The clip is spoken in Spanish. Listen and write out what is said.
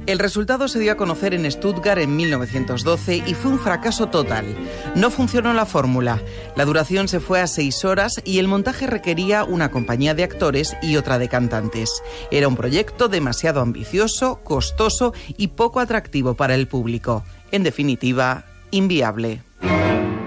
El resultado se dio a conocer en Stuttgart en 1912 y fue un fracaso total. No funcionó la fórmula. La duración se fue a 6 horas y el montaje requería una compañía de actores y otra de cantantes. Era un proyecto demasiado ambicioso, costoso y poco atractivo para el público. En definitiva, inviable.